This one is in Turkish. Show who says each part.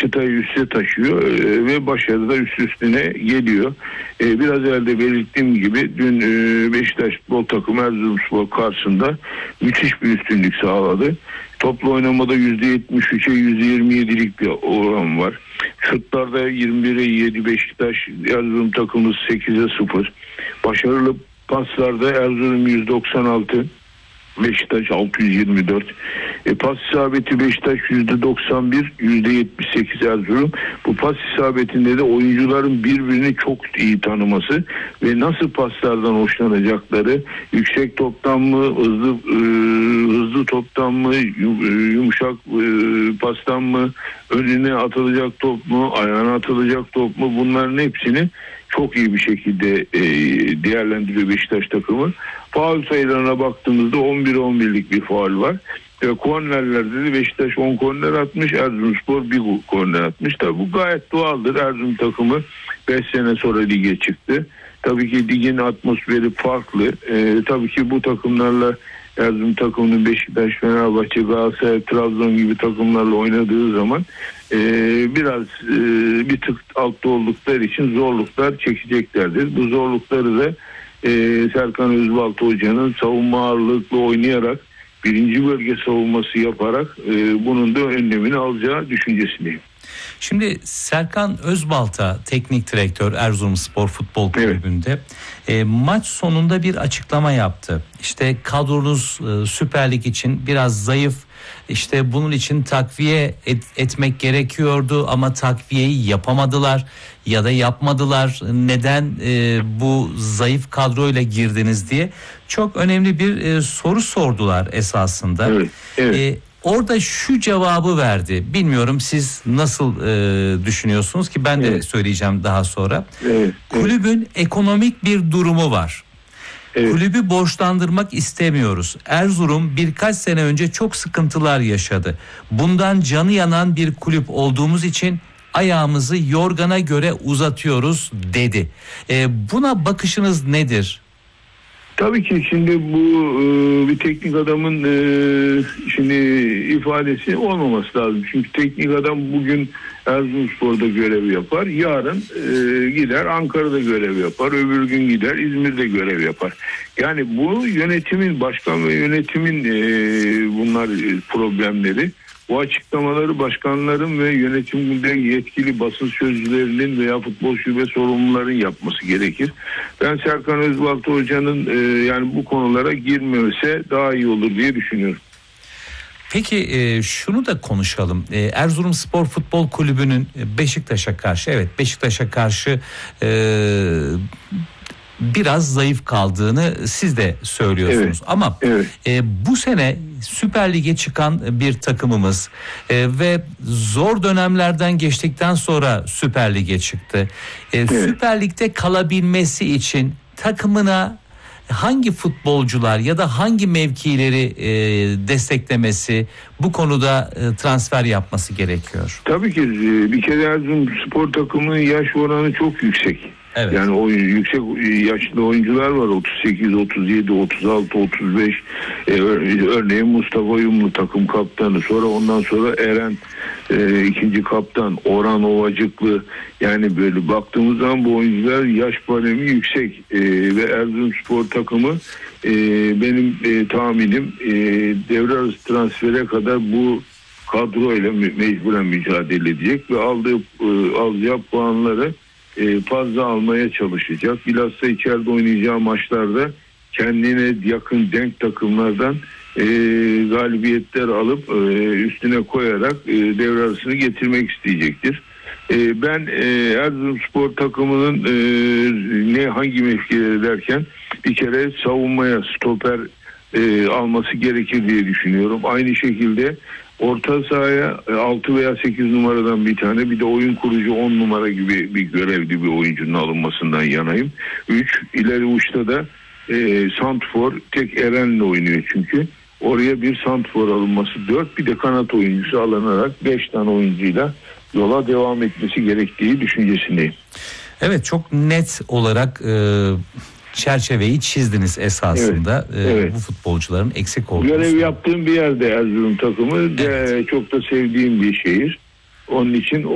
Speaker 1: çıtayı üste taşıyor ve başarı da üst üstüne geliyor. Biraz evvel belirttiğim gibi dün Beşiktaş futbol takımı Erzurumspor karşısında müthiş bir üstünlük sağladı. Toplu oynamada %73'e %27'lik bir oran var. Şutlarda 21'e 7 Beşiktaş, Erzurum takımı 8'e 0. Başarılı paslarda Erzurum 196, Beşiktaş 624. Pas isabeti Beşiktaş %91, %78 Erzurum. Bu pas isabetinde de oyuncuların birbirini çok iyi tanıması ve nasıl paslardan hoşlanacakları, yüksek toptan mı, hızlı toptan mı, yumuşak pastan mı, önüne atılacak top mu, ayağına atılacak top mu, bunların hepsini çok iyi bir şekilde değerlendiriyor Beşiktaş takımı. Faul sayılarına baktığımızda 11'lik bir faul var. Kornerlerde de Beşiktaş 10 korner atmış, Erzurumspor 1 korner atmış. Tabii bu gayet doğaldır. Erzurum takımı 5 sene sonra lige çıktı. Tabii ki ligin atmosferi farklı. Tabii ki bu takımlarla Erzurum takımının Beşiktaş, Fenerbahçe, Galatasaray, Trabzon gibi takımlarla oynadığı zaman biraz bir tık altta oldukları için zorluklar çekeceklerdir. Bu zorlukları da Serkan Özbalta Hoca'nın savunma ağırlıklı oynayarak, birinci bölge savunması yaparak bunun da önlemini alacağı düşüncesindeyim.
Speaker 2: Şimdi Serkan Özbalta teknik direktör Erzurumspor Futbol Kulübü'nde maç sonunda bir açıklama yaptı. İşte kadronuz Süper Lig için biraz zayıf. İşte bunun için takviye etmek gerekiyordu ama takviyeyi yapamadılar ya da yapmadılar. Neden bu zayıf kadroyla girdiniz diye çok önemli bir soru sordular esasında.
Speaker 1: Evet.
Speaker 2: Orada şu cevabı verdi. Bilmiyorum siz nasıl düşünüyorsunuz ki ben de söyleyeceğim daha sonra. Kulübün ekonomik bir durumu var. Kulübü borçlandırmak istemiyoruz. Erzurum birkaç sene önce çok sıkıntılar yaşadı. Bundan canı yanan bir kulüp olduğumuz için ayağımızı yorgana göre uzatıyoruz dedi. Buna bakışınız nedir?
Speaker 1: Tabii ki şimdi bu bir teknik adamın şimdi ifadesi olmaması lazım. Çünkü teknik adam bugün Erzurumspor'da görev yapar. Yarın gider Ankara'da görev yapar. Öbür gün gider İzmir'de görev yapar. Yani bu yönetimin, başkan ve yönetimin bunlar problemleri. Bu açıklamaları başkanların ve yönetimde yetkili basın sözcülerinin veya futbol şube sorumluların yapması gerekir. Ben Serkan Özbalta Hoca'nın yani bu konulara girmemesi daha iyi olur diye düşünüyorum.
Speaker 2: Peki şunu da konuşalım. Erzurumspor Futbol Kulübü'nün Beşiktaş'a karşı biraz zayıf kaldığını siz de söylüyorsunuz. Ama bu sene Süper Lig'e çıkan bir takımımız ve zor dönemlerden geçtikten sonra Süper Lig'e çıktı. Süper Lig'de kalabilmesi için takımına hangi futbolcular ya da hangi mevkileri desteklemesi, bu konuda transfer yapması gerekiyor?
Speaker 1: Tabii ki bir kere Erzurumspor takımının yaş oranı çok yüksek.
Speaker 2: Evet.
Speaker 1: Yani yüksek yaşlı oyuncular var, 38, 37, 36, 35. Örneğin Mustafa Yumlu takım kaptanı, ondan sonra Eren ikinci kaptan, Orhan Ovacıklı. Yani böyle baktığımız zaman bu oyuncular yaş baremi yüksek ve Erzurumspor takımı benim tahminim devre arası transfere kadar bu kadroyla mecburen mücadele edecek ve alacağı puanları fazla almaya çalışacak. Bilhassa içeride oynayacağı maçlarda kendine yakın denk takımlardan galibiyetler alıp üstüne koyarak devre arasını getirmek isteyecektir. Ben Erzurumspor takımının hangi mevkileri derken bir kere savunmaya stoper alması gerekir diye düşünüyorum. Aynı şekilde orta sahaya 6 veya 8 numaradan bir tane, bir de oyun kurucu 10 numara gibi bir görevli bir oyuncunun alınmasından yanayım. 3 ileri uçta da santfor tek Eren'le oynuyor çünkü. Oraya bir santfor alınması, 4 bir de kanat oyuncusu alınarak 5 tane oyuncuyla yola devam etmesi gerektiği düşüncesindeyim.
Speaker 2: Evet, çok net olarak çerçeveyi çizdiniz esasında. Bu futbolcuların eksik olduğunu.
Speaker 1: Görev yaptığım bir yerde Erzurum takımı, çok da sevdiğim bir şehir. Onun için